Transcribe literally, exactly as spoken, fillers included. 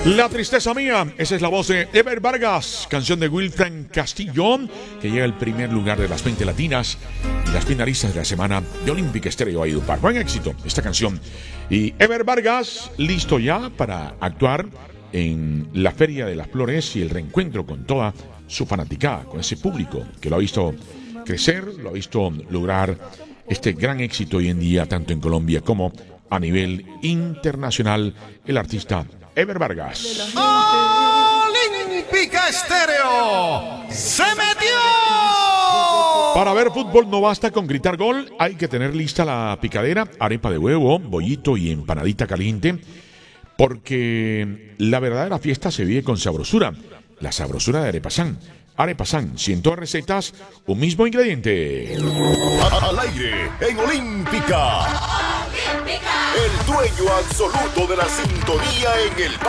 La tristeza mía, esa es la voz de Ever Vargas, canción de Wilfran Castillo, que llega al primer lugar de las veinte latinas y las finalistas de la semana de Olympic Stereo Valledupar. Buen éxito esta canción. Y Ever Vargas, listo ya para actuar en la Feria de las Flores y el reencuentro con toda su fanaticada, con ese público que lo ha visto crecer, lo ha visto lograr este gran éxito hoy en día, tanto en Colombia como a nivel internacional, el artista Ever Vargas. Olímpica Estéreo se metió. Para ver fútbol no basta con gritar gol, hay que tener lista la picadera, arepa de huevo, bollito y empanadita caliente, porque la verdadera fiesta se vive con sabrosura, la sabrosura de Arepasán. Arepasán, ciento recetas, un mismo ingrediente. Al aire en Olímpica. El dueño absoluto de la sintonía en el